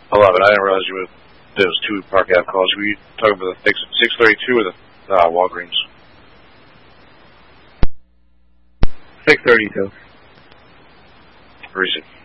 11. I didn't realize you were those two Park Ave calls. Were you talking about the 632 or the Walgreens? 632. Recent.